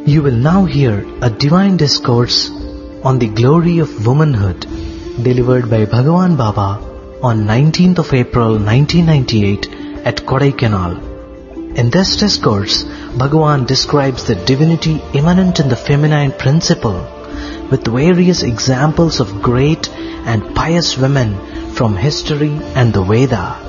You will now hear a divine discourse on the glory of womanhood, delivered by Bhagavan Baba on 19th of April 1998 at Kodaikanal. In this discourse, Bhagavan describes the divinity immanent in the feminine principle with various examples of great and pious women from history and the Veda.